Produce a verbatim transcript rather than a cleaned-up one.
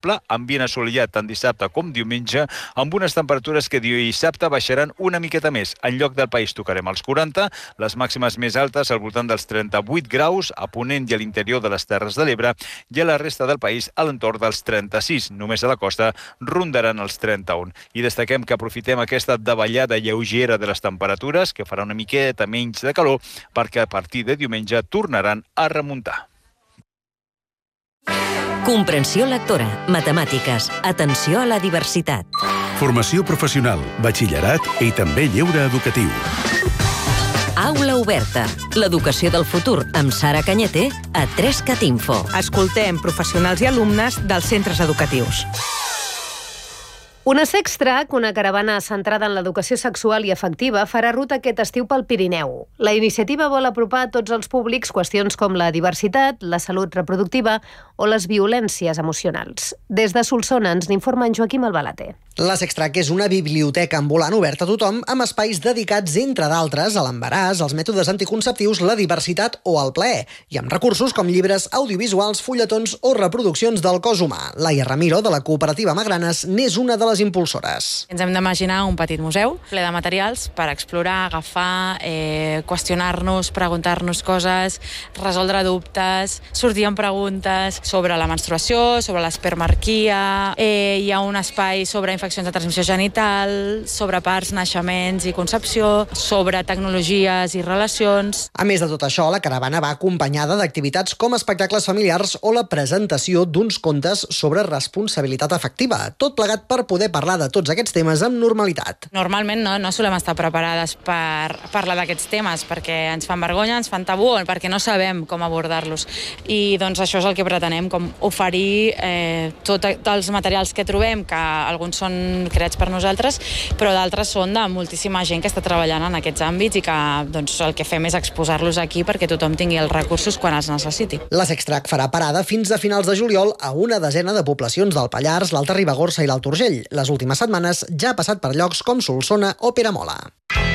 variable, ambient assolellat tant dissabte com diumenge, amb unes temperatures que dissabte baixaran una miqueta més. En lloc del país tocarem els quaranta, les màximes més altes al voltant dels trenta-vuit graus, a Ponent i a l'interior de les Terres de l'Ebre, i a la resta del país a l'entorn dels trenta-sis. Només a la costa rondaran els trenta-un. I destaquem que aprofitem aquesta davallada lleugera de les temperatures, que farà una miqueta menys de calor, perquè a partir de diumenge tornaran a remuntar. Comprensió lectora, matemàtiques, atenció a la diversitat. Formació professional, batxillerat i també lleure educatiu. Aula oberta, l'educació del futur amb Sara Cañete a tres cat info. Escoltem professionals i alumnes dels centres educatius. Una Sextrac, una caravana centrada en l'educació sexual i afectiva, farà ruta aquest estiu pel Pirineu. La iniciativa vol apropar a tots els públics qüestions com la diversitat, la salut reproductiva o les violències emocionals. Des de Solsona ens n'informa en Joaquim Albalater. La Sextrac és una biblioteca ambulant oberta a tothom amb espais dedicats, entre d'altres, a l'embaràs, als mètodes anticonceptius, la diversitat o el plaer, i amb recursos com llibres, audiovisuals, fulletons o reproduccions del cos humà. Laia Ramiro, de la cooperativa Magranes, n'és una de les impulsores. Ens hem d'imaginar un petit museu ple de materials per explorar, agafar, eh, qüestionar-nos, preguntar-nos coses, resoldre dubtes, sortir amb preguntes sobre la menstruació, sobre l'espermarquia, eh, hi ha un espai sobre infeccions de transmissió genital, sobre parts, naixements i concepció, sobre tecnologies i relacions. A més de tot això, la caravana va acompanyada d'activitats com espectacles familiars o la presentació d'uns contes sobre responsabilitat afectiva, tot plegat per poder parlar de tots aquests temes amb normalitat. Normalment no, no solem estar preparades per parlar d'aquests temes perquè ens fan vergonya, ens fan tabú, perquè no sabem com abordar-los. I doncs això és el que pretenem, com oferir eh, tots els materials que trobem, que alguns són creats per nosaltres, però d'altres són de moltíssima gent que està treballant en aquests àmbits i que doncs, el que fem és exposar-los aquí perquè tothom tingui els recursos quan els necessiti. La Sextrac farà parada fins a finals de juliol a una desena de poblacions del Pallars, l'Alta Ribagorça i l'Alt Urgell. Les últimes setmanes ja ha passat per llocs com Solsona o Peramola.